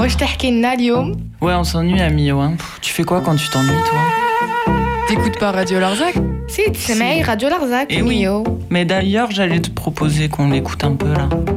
واش تحكي لنا اليوم؟ Ouais, on s'ennuie à Millau. Hein. Tu fais quoi quand tu t'ennuies, toi? T'écoutes pas Radio Larzac? Si, تسمعي راديو لارزاك Eh oui. ميو. Mais d'ailleurs, j'allais te proposer qu'on l'écoute un peu là.